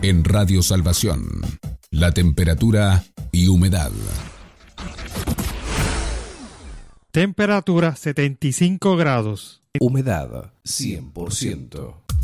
En Radio Salvación, la temperatura y humedad. Temperatura 75 grados. Humedad 100%.